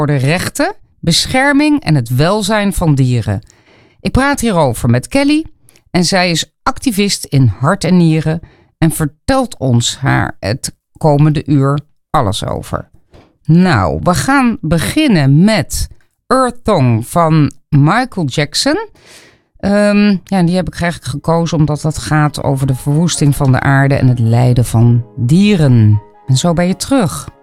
voor de rechten, bescherming en het welzijn van dieren. Ik praat hierover met Kelly en zij is activist in hart en nieren en vertelt ons haar het komende uur alles over. Nou, we gaan beginnen met Earth Song van Michael Jackson. Die heb ik eigenlijk gekozen omdat dat gaat over de verwoesting van de aarde en het lijden van dieren. En zo ben je terug.